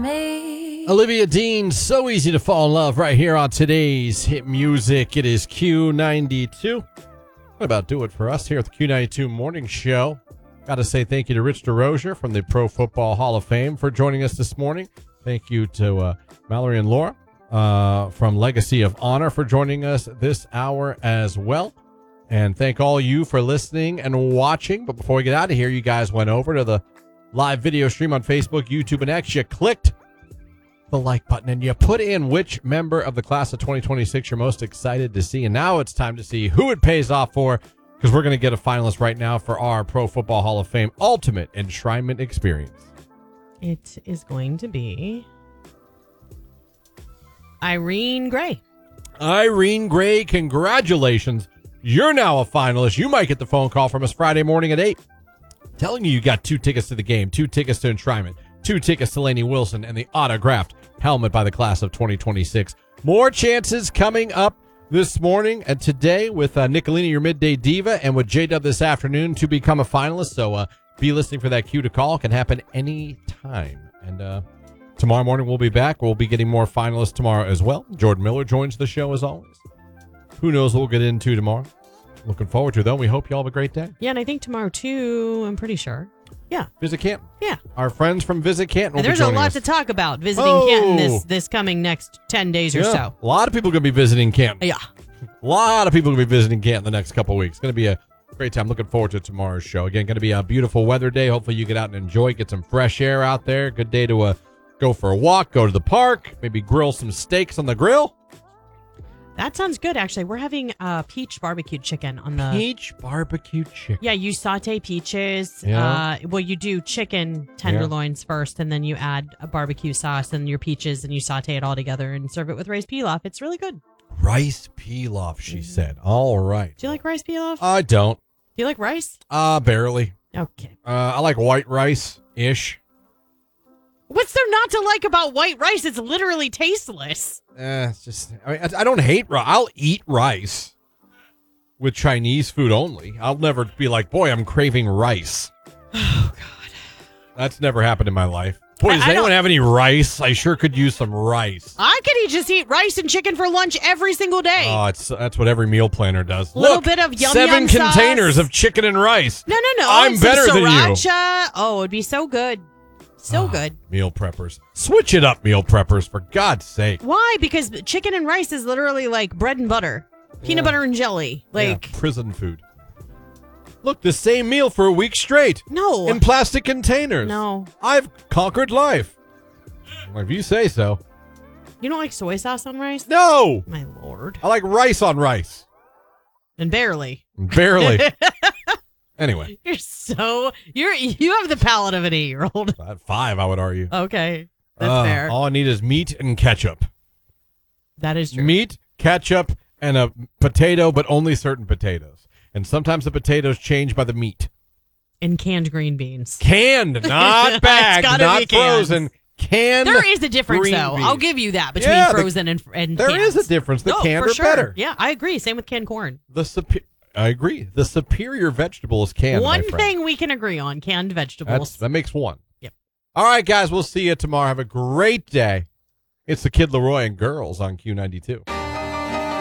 me. Olivia Dean, So Easy to Fall in Love, right here on today's hit music. It is Q92. What about do it for us here at the Q92 Morning Show? Got to say thank you to Rich DeRozier from the Pro Football Hall of Fame for joining us this morning. Thank you to Mallory and Laura from Legacy of Honor for joining us this hour as well. And thank all you for listening and watching. But before we get out of here, you guys went over to the live video stream on Facebook, YouTube, and X. You clicked the like button and you put in which member of the class of 2026 you're most excited to see. And now it's time to see who it pays off for, because we're going to get a finalist right now for our Pro Football Hall of Fame Ultimate Enshrinement Experience. It is going to be Irene Gray. Irene Gray, congratulations. You're now a finalist. You might get the phone call from us Friday morning at 8 telling you got 2 tickets to the game, 2 tickets to Enshrinement, 2 tickets to Lainey Wilson, and the autographed helmet by the class of 2026. More chances coming up this morning and today with Nicolina, your midday diva, and with J-Dub this afternoon to become a finalist. So be listening for that cue to call. It can happen any time. And tomorrow morning we'll be back. We'll be getting more finalists tomorrow as well. Jordan Miller joins the show as always. Who knows what we'll get into tomorrow. Looking forward to it, though. We hope you all have a great day. Yeah, and I think tomorrow, too, I'm pretty sure. Yeah. Visit Canton. Yeah. Our friends from Visit Canton will and there's be a joining lot us. to talk about visiting Canton this coming next 10 days or so. A lot of people are going to be visiting Canton. Yeah. A lot of people are going to be visiting Canton the next couple of weeks. It's going to be a great time. Looking forward to tomorrow's show. Again, going to be a beautiful weather day. Hopefully you get out and enjoy, get some fresh air out there. Good day to go for a walk, go to the park, maybe grill some steaks on the grill. That sounds good, actually. We're having peach barbecue chicken on the... Peach barbecue chicken. Yeah, you saute peaches. Yeah. Well, you do chicken tenderloins first, and then you add a barbecue sauce and your peaches, and you saute it all together and serve it with rice pilaf. It's really good. Rice pilaf, she said. All right. Do you like rice pilaf? I don't. Do you like rice? Barely. Okay. I like white rice-ish. What's there not to like about white rice? It's literally tasteless. It's just, I don't hate rice. I'll eat rice with Chinese food only. I'll never be like, boy, I'm craving rice. Oh, God. That's never happened in my life. Boy, does anyone have any rice? I sure could use some rice. I could just eat rice and chicken for lunch every single day. Oh, that's what every meal planner does. Little Look, bit of yum 7 yum containers sauce. of chicken and rice. No. I'm better than you. Sriracha. Oh, it'd be so good. So good. Meal preppers. Switch it up, meal preppers, for God's sake. Why? Because chicken and rice is literally like bread and butter. Peanut butter and jelly. Like prison food. Look, the same meal for a week straight. No. In plastic containers. No. I've conquered life. Well, if you say so. You don't like soy sauce on rice? No. My Lord. I like rice on rice. And barely. Barely. Anyway. You have the palate of an 8-year-old. At 5, I would argue. Okay. That's fair. All I need is meat and ketchup. That is true. Meat, ketchup, and a potato, but only certain potatoes. And sometimes the potatoes change by the meat. And canned green beans. Canned, not bagged, not frozen. Canned. There is a difference, green though. beans. I'll give you that between frozen and There cans. is a difference. The canned for are sure. better. Yeah, I agree. Same with canned corn. I agree. The superior vegetable is canned. One my friend. thing we can agree on: canned vegetables. That makes one. Yep. All right, guys. We'll see you tomorrow. Have a great day. It's the Kid Leroy and Girls on Q92.